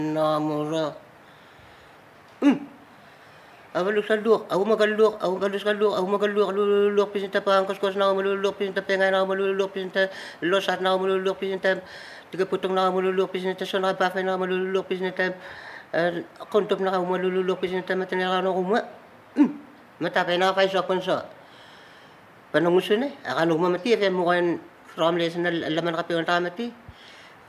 namura. Abaluk saluk, aku magaluk, aku galus galuk, aku magaluk, luluk pisinta pa angkos-kos na maluluk pisinta pengai na maluluk pisinta losat na maluluk pisinta tiga putong na maluluk pisinta sonra bafai na maluluk pisinta kontup na maluluk pisinta matinera na kuma. Matapay na kay sa konso. Panungusun eh, akan umamati, mo kan from lesson na laman kapiyon ramati.